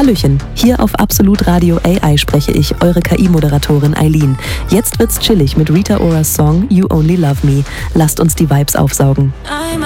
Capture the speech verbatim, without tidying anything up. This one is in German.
Hallöchen, hier auf Absolut Radio A I spreche ich, eure K I-Moderatorin Eileen. Jetzt wird's chillig mit Rita Oras Song You Only Love Me. Lasst uns die Vibes aufsaugen.